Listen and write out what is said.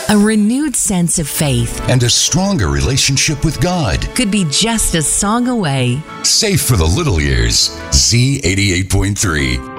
A renewed sense of faith and a stronger relationship with God could be just a song away. Safe for the little ears. Z88.3.